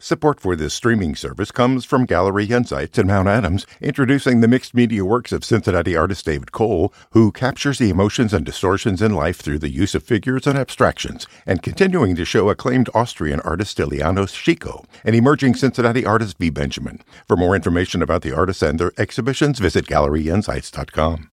Support for this streaming service comes from Gallery Insights in Mount Adams, introducing the mixed media works of Cincinnati artist David Cole, who captures the emotions and distortions in life through the use of figures and abstractions, and continuing to show acclaimed Austrian artist Iliano Chico and emerging Cincinnati artist V. Benjamin. For more information about the artists and their exhibitions, visit GalleryInsights.com.